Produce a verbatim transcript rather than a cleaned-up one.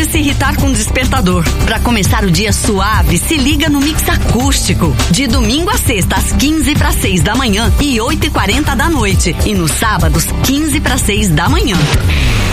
pode se irritar com o despertador. Para começar o dia suave, se liga no Mix Acústico. De domingo a sexta, às quinze para seis da manhã e oito e quarenta da noite. E nos sábados, quinze para seis da manhã.